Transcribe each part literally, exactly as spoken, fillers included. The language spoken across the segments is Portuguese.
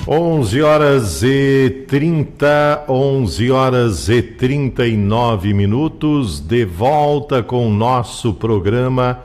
onze horas e trinta, onze horas e trinta e nove minutos, de volta com o nosso programa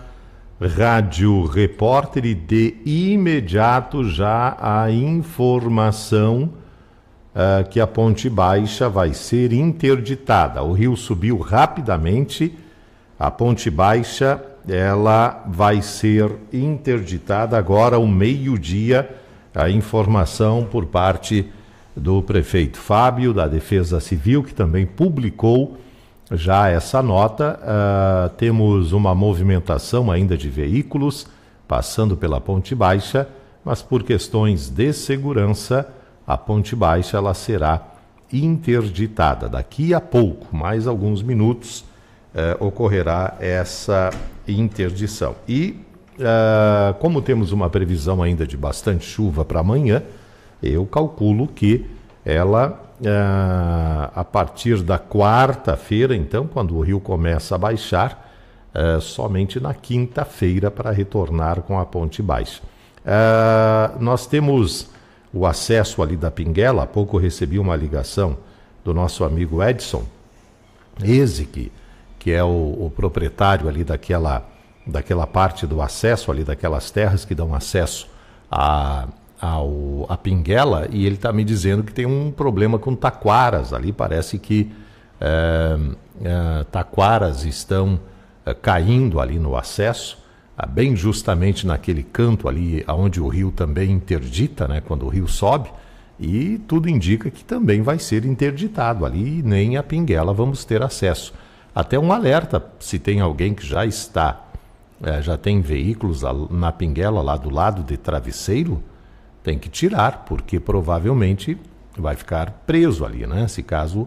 Rádio Repórter e de imediato já a informação uh, que a Ponte Baixa vai ser interditada. O rio subiu rapidamente, a Ponte Baixa ela vai ser interditada agora ao meio-dia. A informação por parte do prefeito Fábio, da Defesa Civil, que também publicou já essa nota. Uh, temos uma movimentação ainda de veículos passando pela Ponte Baixa, mas por questões de segurança, a Ponte Baixa ela será interditada. Daqui a pouco, mais alguns minutos, uh, ocorrerá essa interdição. E Uh, como temos uma previsão ainda de bastante chuva para amanhã, eu calculo que ela, uh, a partir da quarta-feira, então, quando o rio começa a baixar, uh, somente na quinta-feira para retornar com a Ponte Baixa. Uh, nós temos o acesso ali da Pinguela. Há pouco eu recebi uma ligação do nosso amigo Edson Ezequiel, que é o, o proprietário ali daquela... daquela parte do acesso ali, daquelas terras que dão acesso a, ao, a Pinguela, e ele está me dizendo que tem um problema com taquaras ali. Parece que é, é, taquaras estão é, caindo ali no acesso, é, bem justamente naquele canto ali onde o rio também interdita, né, quando o rio sobe, e tudo indica que também vai ser interditado ali, e nem a Pinguela vamos ter acesso. Até um alerta, se tem alguém que já está É, já tem veículos na Pinguela, lá do lado de Travesseiro, tem que tirar, porque provavelmente vai ficar preso ali, né? Se caso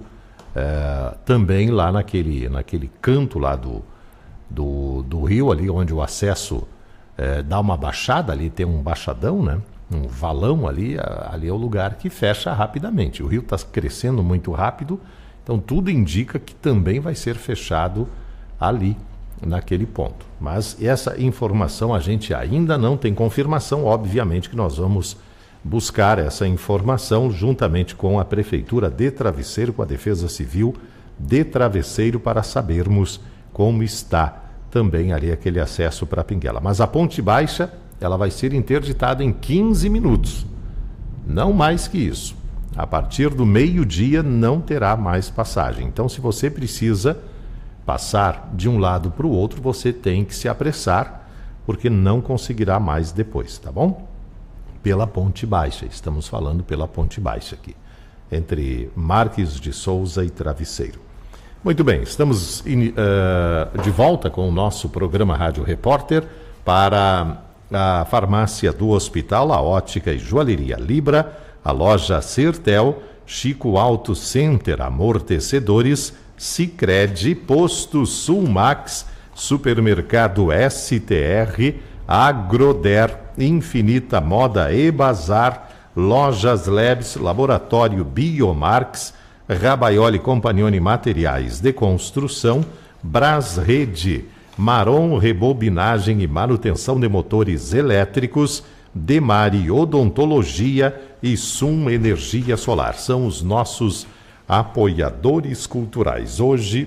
é, também lá naquele, naquele canto lá do, do, do rio, ali onde o acesso é, dá uma baixada, ali tem um baixadão, né? Um valão ali, ali é o lugar que fecha rapidamente. O rio está crescendo muito rápido, então tudo indica que também vai ser fechado ali, naquele ponto. Mas essa informação a gente ainda não tem confirmação. Obviamente que nós vamos buscar essa informação juntamente com a Prefeitura de Travesseiro, com a Defesa Civil de Travesseiro, para sabermos como está também ali aquele acesso para a Pinguela. Mas a Ponte Baixa, ela vai ser interditada em quinze minutos, não mais que isso. A partir do meio-dia não terá mais passagem. Então, se você precisa passar de um lado para o outro, você tem que se apressar, porque não conseguirá mais depois, tá bom? Pela Ponte Baixa, estamos falando pela Ponte Baixa aqui, entre Marques de Souza e Travesseiro. Muito bem, estamos uh, de volta com o nosso programa Rádio Repórter para a farmácia do hospital, a ótica e joalheria Libra, a loja Sertel, Chico Auto Center, Amortecedores, Sicredi, Posto Sulmax, Supermercado S T R, Agroder, Infinita Moda e Bazar, Lojas Labs, Laboratório Biomarx, Rabaioli Compagnoni Materiais de Construção, Brasrede, Maron Rebobinagem e Manutenção de Motores Elétricos, Demari Odontologia e Sum Energia Solar. São os nossos apoiadores culturais. Hoje,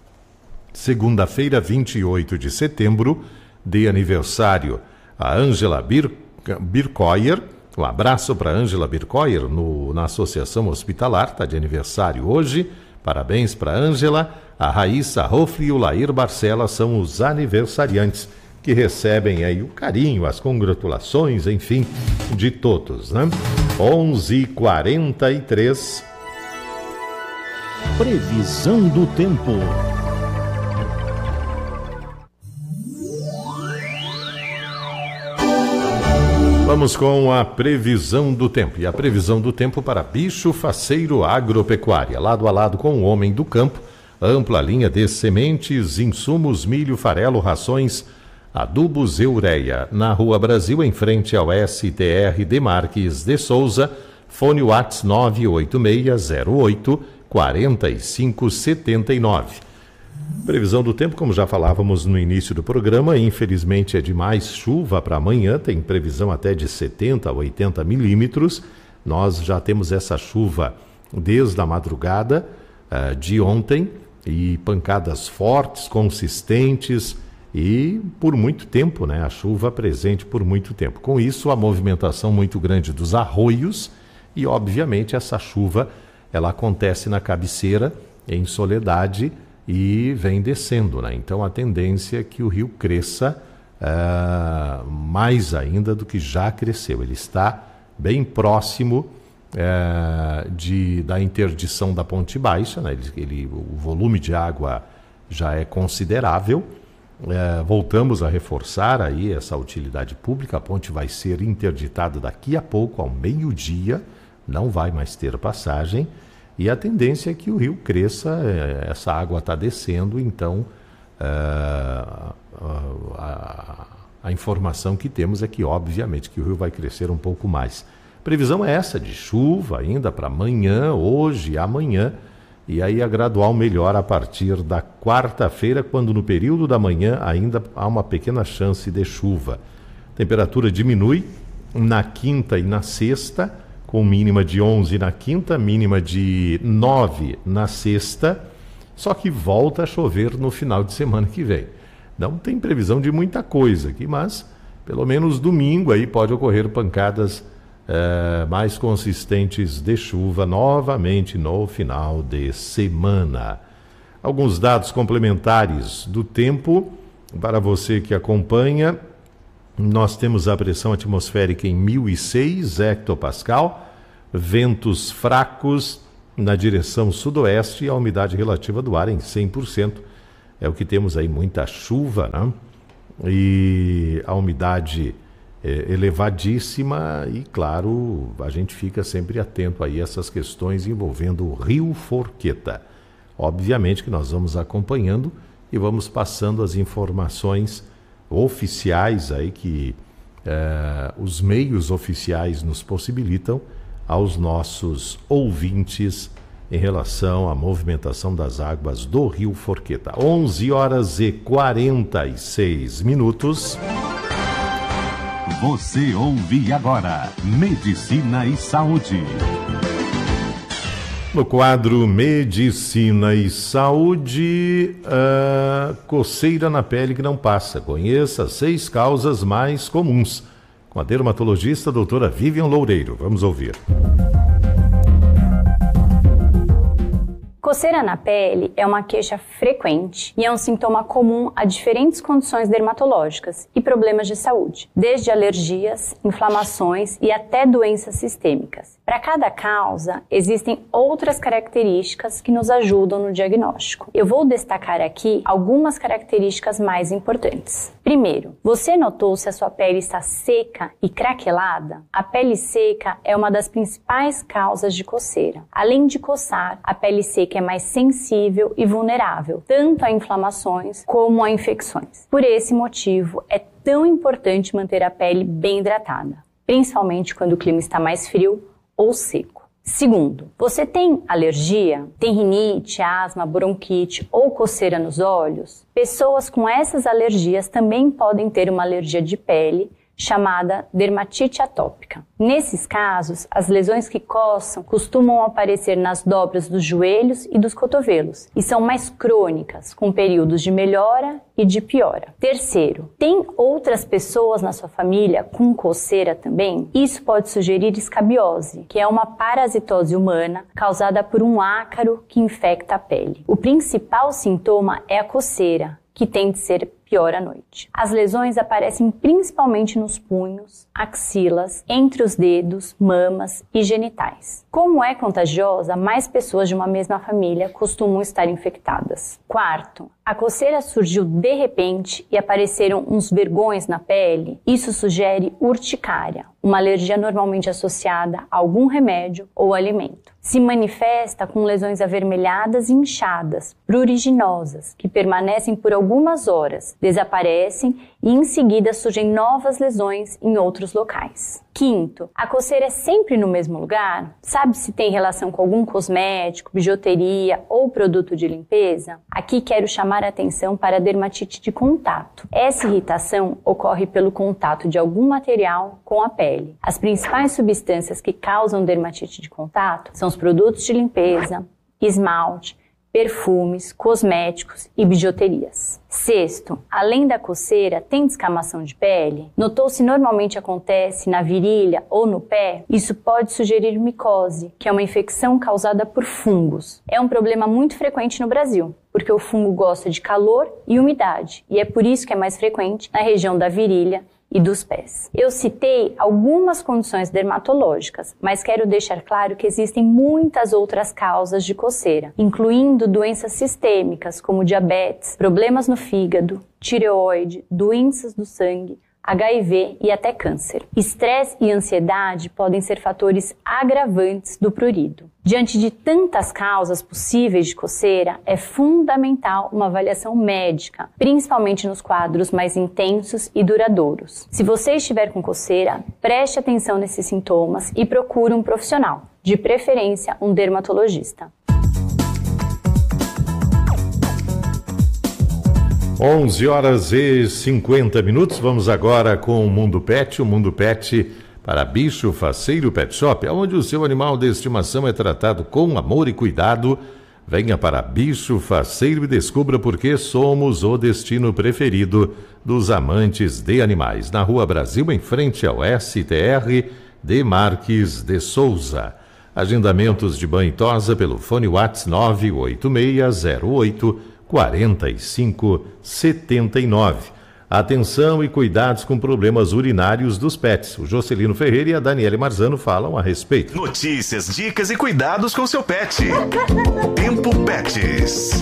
segunda-feira, vinte e oito de setembro, de aniversário a Ângela Bir Bircoyer. Um abraço para Ângela Bircoyer no, na Associação Hospitalar, está de aniversário hoje. Parabéns para Ângela. A Raíssa Hoffli e o Lair Barcela são os aniversariantes que recebem aí o carinho, as congratulações, enfim, de todos, né? onze e quarenta e três. Previsão do tempo. Vamos com a previsão do tempo. E a previsão do tempo para Bicho Faceiro Agropecuária, lado a lado com o homem do campo, ampla linha de sementes, insumos, milho, farelo, rações, adubos e ureia. Na Rua Brasil, em frente ao S T R de Marques de Souza, fone WhatsApp nove oito seis zero oito quatro cinco sete nove. Previsão do tempo, como já falávamos no início do programa, infelizmente é de mais chuva para amanhã, tem previsão até de setenta a oitenta milímetros. Nós já temos essa chuva desde a madrugada uh, de ontem e pancadas fortes, consistentes e por muito tempo, né? A chuva presente por muito tempo. Com isso, a movimentação muito grande dos arroios e, obviamente, essa chuva ela acontece na cabeceira, em Soledade, e vem descendo, né? Então a tendência é que o rio cresça uh, mais ainda do que já cresceu. Ele está bem próximo uh, de, da interdição da Ponte Baixa, né? ele, ele, o volume de água já é considerável. Uh, voltamos a reforçar aí essa utilidade pública. A ponte vai ser interditada daqui a pouco, ao meio-dia, não vai mais ter passagem. E a tendência é que o rio cresça, essa água está descendo, então uh, uh, a, a informação que temos é que, obviamente, que o rio vai crescer um pouco mais. Previsão é essa, de chuva ainda para amanhã, hoje e amanhã, e aí a gradual melhora a partir da quarta-feira, quando no período da manhã ainda há uma pequena chance de chuva. A temperatura diminui na quinta e na sexta, com mínima de onze na quinta, mínima de nove na sexta, só que volta a chover no final de semana que vem. Não tem previsão de muita coisa aqui, mas pelo menos domingo aí pode ocorrer pancadas eh, mais consistentes de chuva novamente no final de semana. Alguns dados complementares do tempo para você que acompanha. Nós temos a pressão atmosférica em mil e seis hectopascal, ventos fracos na direção sudoeste e a umidade relativa do ar em cem por cento. É o que temos aí, muita chuva, né? E a umidade é elevadíssima e, claro, a gente fica sempre atento aí a essas questões envolvendo o Rio Forqueta. Obviamente que nós vamos acompanhando e vamos passando as informações oficiais aí que eh, os meios oficiais nos possibilitam aos nossos ouvintes em relação à movimentação das águas do Rio Forqueta. onze horas e quarenta e seis minutos. Você ouve agora Medicina e Saúde. No quadro Medicina e Saúde, uh, coceira na pele que não passa. Conheça as seis causas mais comuns. Com a dermatologista doutora Vivian Loureiro. Vamos ouvir. Coceira na pele é uma queixa frequente e é um sintoma comum a diferentes condições dermatológicas e problemas de saúde, desde alergias, inflamações e até doenças sistêmicas. Para cada causa, existem outras características que nos ajudam no diagnóstico. Eu vou destacar aqui algumas características mais importantes. Primeiro, você notou se a sua pele está seca e craquelada? A pele seca é uma das principais causas de coceira. Além de coçar, a pele seca é mais sensível e vulnerável, tanto a inflamações como a infecções. Por esse motivo, é tão importante manter a pele bem hidratada, principalmente quando o clima está mais frio ou seco. Segundo, você tem alergia? Tem rinite, asma, bronquite ou coceira nos olhos? Pessoas com essas alergias também podem ter uma alergia de pele, chamada dermatite atópica. Nesses casos, as lesões que coçam costumam aparecer nas dobras dos joelhos e dos cotovelos e são mais crônicas, com períodos de melhora e de piora. Terceiro, tem outras pessoas na sua família com coceira também? Isso pode sugerir escabiose, que é uma parasitose humana causada por um ácaro que infecta a pele. O principal sintoma é a coceira, que tem de ser pior à noite. As lesões aparecem principalmente nos punhos, axilas, entre os dedos, mamas e genitais. Como é contagiosa, mais pessoas de uma mesma família costumam estar infectadas. Quarto, a coceira surgiu de repente e apareceram uns vergões na pele. Isso sugere urticária, uma alergia normalmente associada a algum remédio ou alimento. Se manifesta com lesões avermelhadas e inchadas, pruriginosas, que permanecem por algumas horas, desaparecem e em seguida surgem novas lesões em outros locais. Quinto, a coceira é sempre no mesmo lugar? Sabe se tem relação com algum cosmético, bijuteria ou produto de limpeza? Aqui quero chamar a atenção para a dermatite de contato. Essa irritação ocorre pelo contato de algum material com a pele. As principais substâncias que causam dermatite de contato são os produtos de limpeza, esmalte, perfumes, cosméticos e bijuterias. Sexto, além da coceira, tem descamação de pele? Notou se normalmente acontece na virilha ou no pé? Isso pode sugerir micose, que é uma infecção causada por fungos. É um problema muito frequente no Brasil, porque o fungo gosta de calor e umidade, e é por isso que é mais frequente na região da virilha e dos pés. Eu citei algumas condições dermatológicas, mas quero deixar claro que existem muitas outras causas de coceira, incluindo doenças sistêmicas como diabetes, problemas no fígado, tireoide, doenças do sangue, H I V e até câncer. Estresse e ansiedade podem ser fatores agravantes do prurido. Diante de tantas causas possíveis de coceira, é fundamental uma avaliação médica, principalmente nos quadros mais intensos e duradouros. Se você estiver com coceira, preste atenção nesses sintomas e procure um profissional, de preferência um dermatologista. onze horas e cinquenta minutos, vamos agora com o Mundo Pet, o Mundo Pet para Bicho Faceiro Pet Shop, onde o seu animal de estimação é tratado com amor e cuidado. Venha para Bicho Faceiro e descubra por que somos o destino preferido dos amantes de animais. Na Rua Brasil, em frente ao S T R de Marques de Souza. Agendamentos de banho e tosa pelo fone WhatsApp nove oito seis zero oito quarenta e cinco setenta e nove. Atenção e cuidados com problemas urinários dos pets. O Jocelino Ferreira e a Daniele Marzano falam a respeito. Notícias, dicas e cuidados com seu pet. Tempo Pets.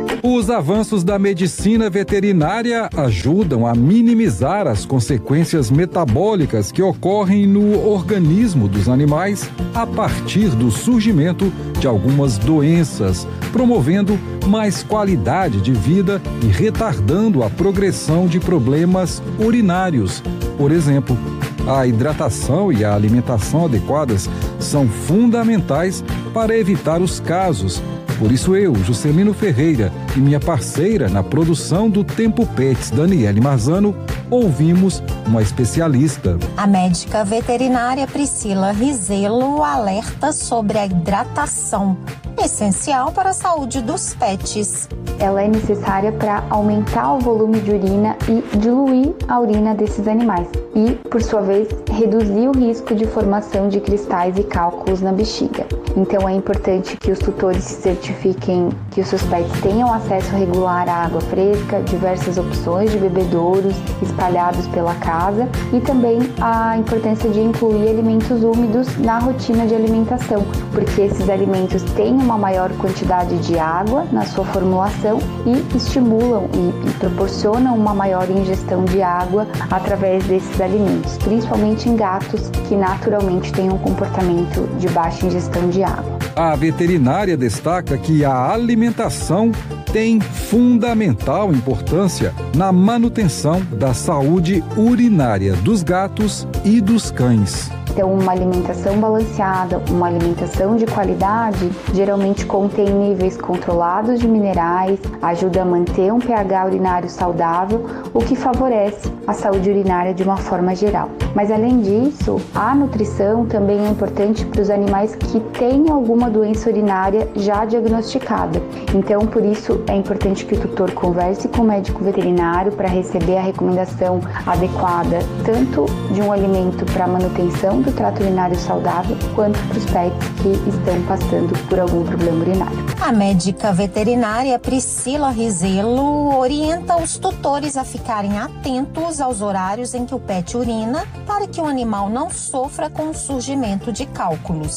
Os avanços da medicina veterinária ajudam a minimizar as consequências metabólicas que ocorrem no organismo dos animais a partir do surgimento de algumas doenças, promovendo mais qualidade de vida e retardando a progressão de problemas urinários. Por exemplo, a hidratação e a alimentação adequadas são fundamentais para evitar os casos. Por isso eu, Juscelino Ferreira, e minha parceira na produção do Tempo Pets, Daniele Marzano, ouvimos uma especialista. A médica veterinária Priscila Rizelo alerta sobre a hidratação, essencial para a saúde dos pets. Ela é necessária para aumentar o volume de urina e diluir a urina desses animais e, por sua vez, reduzir o risco de formação de cristais e cálculos na bexiga. Então é importante que os tutores se certifiquem que os seus pets tenham acesso regular à água fresca, diversas opções de bebedouros espalhados pela casa e também a importância de incluir alimentos úmidos na rotina de alimentação, porque esses alimentos têm uma maior quantidade de água na sua formulação e estimulam e, e proporcionam uma maior ingestão de água através desses alimentos, principalmente em gatos que naturalmente têm um comportamento de baixa ingestão de água. A veterinária destaca que a alimentação tem fundamental importância na manutenção da saúde urinária dos gatos e dos cães. Então, uma alimentação balanceada, uma alimentação de qualidade, geralmente contém níveis controlados de minerais, ajuda a manter um pH urinário saudável, o que favorece a saúde urinária de uma forma geral. Mas, além disso, a nutrição também é importante para os animais que têm alguma doença urinária já diagnosticada. Então, por isso, é importante que o tutor converse com o médico veterinário para receber a recomendação adequada, tanto de um alimento para manutenção do trato urinário saudável, quanto para os pets que estão passando por algum problema urinário. A médica veterinária Priscila Rizelo orienta os tutores a ficarem atentos aos horários em que o pet urina para que o animal não sofra com o surgimento de cálculos.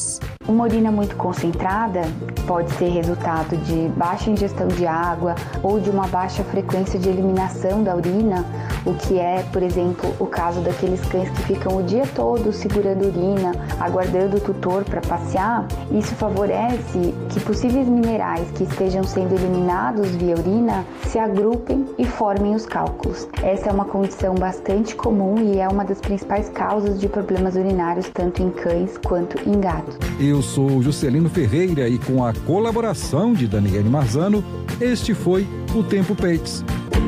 Uma urina muito concentrada pode ser resultado de baixa ingestão de água ou de uma baixa frequência de eliminação da urina, o que é, por exemplo, o caso daqueles cães que ficam o dia todo segurando urina, aguardando o tutor para passear. Isso favorece que possíveis minerais que estejam sendo eliminados via urina se agrupem e formem os cálculos. Essa é uma condição bastante comum e é uma das principais causas de problemas urinários tanto em cães quanto em gatos. Eu sou Juscelino Ferreira e com a colaboração de Daniele Marzano, este foi o Tempo Pets.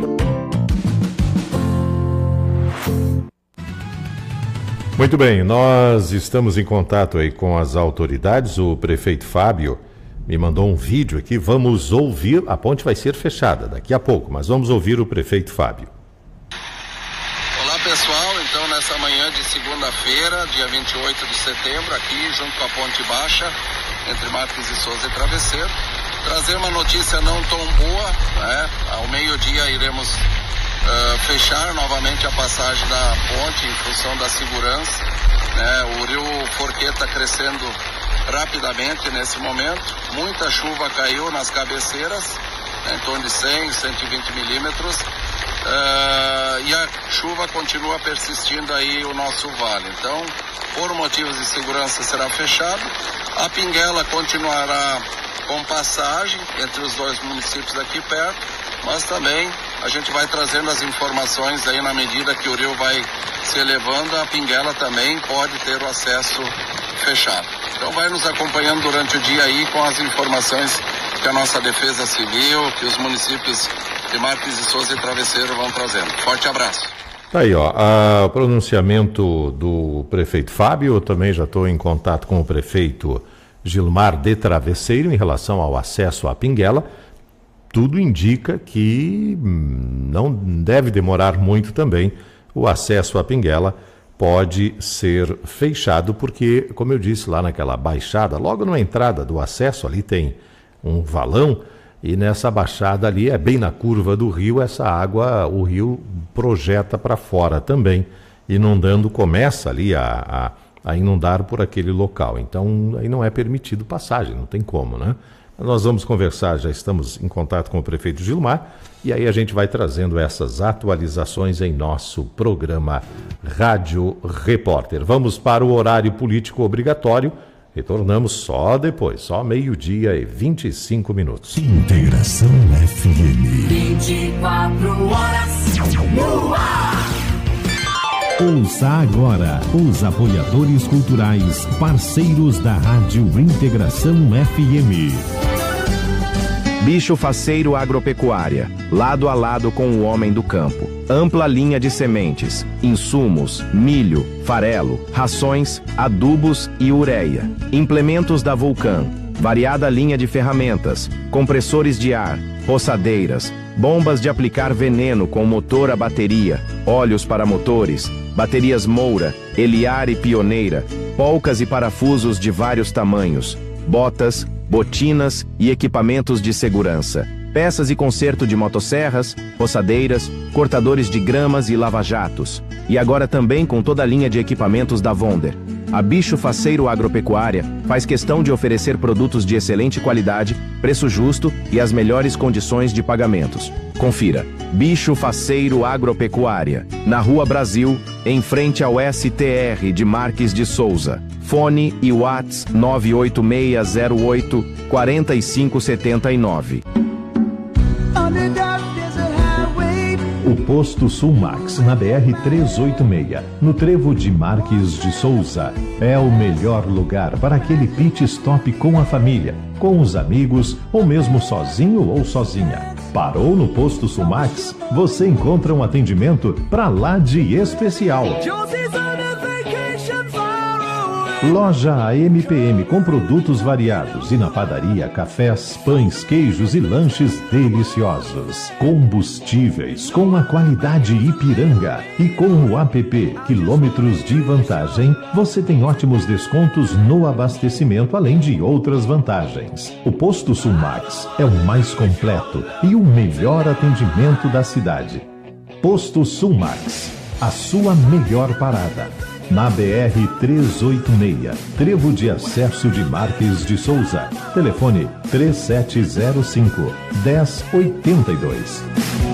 Muito bem, nós estamos em contato aí com as autoridades. O prefeito Fábio me mandou um vídeo aqui, vamos ouvir. A ponte vai ser fechada daqui a pouco, mas vamos ouvir o prefeito Fábio. Olá pessoal, então nessa manhã de segunda-feira, dia vinte e oito de setembro, aqui junto com a Ponte Baixa, entre Marques e Souza e Travesseiro, trazer uma notícia não tão boa, né? Ao meio-dia iremos uh, fechar novamente a passagem da ponte em função da segurança, né? O rio Forqueta crescendo rapidamente nesse momento, muita chuva caiu nas cabeceiras, né? Em torno de cem, cento e vinte milímetros, uh, e a chuva continua persistindo aí o nosso vale. Então, por motivos de segurança será fechado. A Pinguela continuará com passagem entre os dois municípios aqui perto, mas também a gente vai trazendo as informações aí na medida que o rio vai se elevando, a Pinguela também pode ter o acesso fechado. Então vai nos acompanhando durante o dia aí com as informações que a nossa Defesa Civil, que os municípios de Marques e Souza e Travesseiro vão trazendo. Forte abraço. Tá aí, ó, o pronunciamento do prefeito Fábio. Eu também já estou em contato com o prefeito Gilmar de Travesseiro em relação ao acesso à Pinguela. Tudo indica que não deve demorar muito também. O acesso à Pinguela pode ser fechado porque, como eu disse, lá naquela baixada, logo na entrada do acesso ali tem um valão e nessa baixada ali, é bem na curva do rio, essa água, o rio projeta para fora também, inundando, começa ali a, a, a inundar por aquele local. Então, aí não é permitido passagem, não tem como, né? Nós vamos conversar, já estamos em contato com o prefeito Gilmar, e aí a gente vai trazendo essas atualizações em nosso programa Rádio Repórter. Vamos para o horário político obrigatório, retornamos só depois, só meio-dia e vinte e cinco minutos. Integração F M. vinte e quatro horas no ar. Ouça agora os apoiadores culturais, parceiros da Rádio Integração F M. Bicho Faceiro Agropecuária, lado a lado com o homem do campo. Ampla linha de sementes, insumos, milho, farelo, rações, adubos e ureia. Implementos da Vulcan, variada linha de ferramentas, compressores de ar, roçadeiras, bombas de aplicar veneno com motor a bateria, óleos para motores, baterias Moura, Eliar e Pioneira, polcas e parafusos de vários tamanhos, botas, botinas e equipamentos de segurança, peças e conserto de motosserras, roçadeiras, cortadores de gramas e lava-jatos. E agora também com toda a linha de equipamentos da Vonder. A Bicho Faceiro Agropecuária faz questão de oferecer produtos de excelente qualidade, preço justo e as melhores condições de pagamentos. Confira. Bicho Faceiro Agropecuária, na Rua Brasil, em frente ao S T R de Marques de Souza. Fone e Whats nove oito seis zero oito quatro cinco sete nove. O posto Sulmax, na B R trezentos e oitenta e seis, no trevo de Marques de Souza, é o melhor lugar para aquele pit stop com a família, com os amigos ou mesmo sozinho ou sozinha. Parou no posto Sulmax? Você encontra um atendimento pra lá de especial. Loja A M P M com produtos variados e na padaria, cafés, pães, queijos e lanches deliciosos. Combustíveis com a qualidade Ipiranga e com o app Quilômetros de Vantagem, você tem ótimos descontos no abastecimento, além de outras vantagens. O posto Sulmax é o mais completo e o melhor atendimento da cidade. Posto Sulmax, a sua melhor parada. na B R trezentos e oitenta e seis, Trevo de Acesso de Marques de Souza. Telefone três sete zero cinco, um zero oito dois.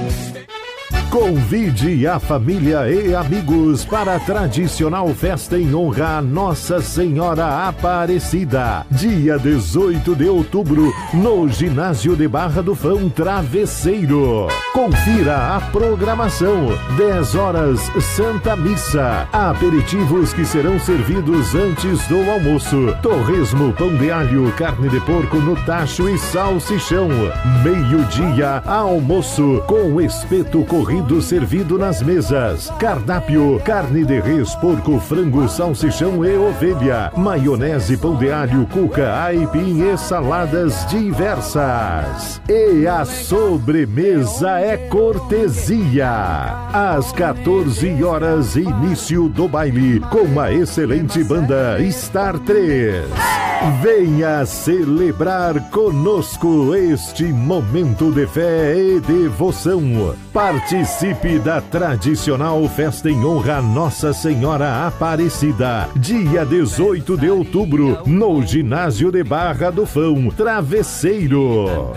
Convide a família e amigos para a tradicional festa em honra a Nossa Senhora Aparecida. Dia dezoito de outubro, no Ginásio de Barra do Fão Travesseiro. Confira a programação. dez horas, Santa Missa. Aperitivos que serão servidos antes do almoço. Torresmo, pão de alho, carne de porco no tacho e salsichão. Meio-dia, almoço com espeto corrido servido nas mesas. Cardápio: carne de res, porco, frango, salsichão e ovelha. Maionese, pão de alho, cuca, aipim e saladas diversas. E a sobremesa é cortesia. Às quatorze horas, início do baile com a excelente banda Star três. Venha celebrar conosco este momento de fé e devoção. Participe da tradicional festa em honra a Nossa Senhora Aparecida. Dia dezoito de outubro, no Ginásio de Barra do Fão Travesseiro.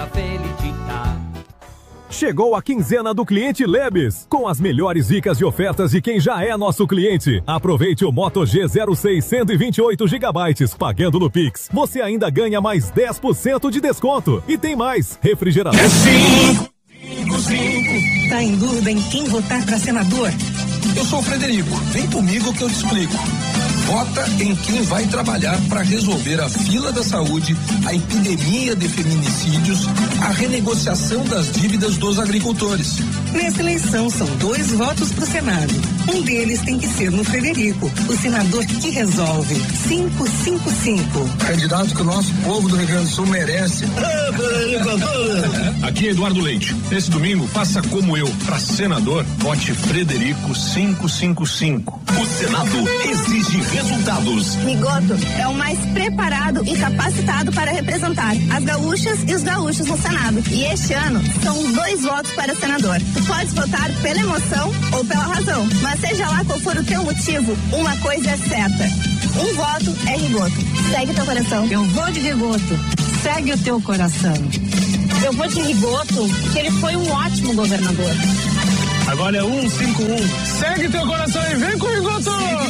Chegou a quinzena do cliente Lebes, com as melhores dicas e ofertas de quem já é nosso cliente. Aproveite o Moto G zero seis cento e vinte e oito gigabytes, pagando no Pix. Você ainda ganha mais dez por cento de desconto. E tem mais, refrigerador. É cinco, cinco, cinco. Tá em dúvida em quem votar para senador? Eu sou o Frederico, vem comigo que eu te explico. Vota em quem vai trabalhar para resolver a fila da saúde, a epidemia de feminicídios, a renegociação das dívidas dos agricultores. Nessa eleição são dois votos para o Senado. Um deles tem que ser no Frederico, o senador que resolve. cinco cinco cinco. Candidato que o nosso povo do Rio Grande do Sul merece. Aqui é Eduardo Leite. Nesse domingo, faça como eu. Para senador, vote Frederico cinco cinco cinco. O Senado exige resultados. Migoto é o mais preparado e capacitado para representar as gaúchas e os gaúchos no Senado. E este ano são dois votos para senador. Tu podes votar pela emoção ou pela razão, mas seja lá qual for o teu motivo, uma coisa é certa: um voto é Rigoto. Segue teu coração. Eu vou de Rigoto. Segue o teu coração. Eu vou de Rigoto, porque ele foi um ótimo governador. Agora é um cinco um. Segue teu coração e vem com o Rigoto!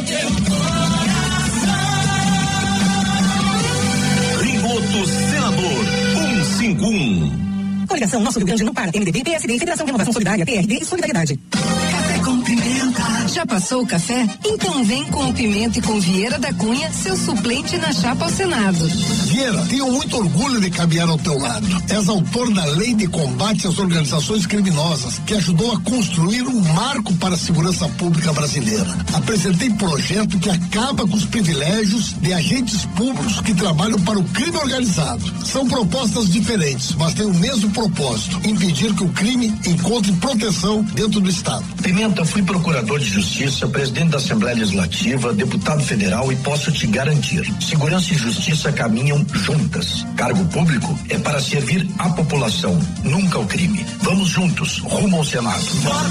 Rigoto Senador um cinco um. Coligação Nosso Rio Grande não para. M D B, P S D, Federação de Renovação Solidária, P R D e Solidariedade. Café com pimenta. Já passou o café? Então vem com o Pimenta e com Vieira da Cunha, seu suplente na chapa ao Senado. Vieira, tenho muito orgulho de caminhar ao teu lado. És autor da Lei de Combate às Organizações Criminosas, que ajudou a construir um marco para a segurança pública brasileira. Apresentei projeto que acaba com os privilégios de agentes públicos que trabalham para o crime organizado. São propostas diferentes, mas têm o mesmo propósito: impedir que o crime encontre proteção dentro do Estado. Pimenta, fui procurador de justiça, presidente da Assembleia Legislativa, deputado federal e posso te garantir: segurança e justiça caminham juntas. Cargo público é para servir a população, nunca o crime. Vamos juntos, rumo ao Senado.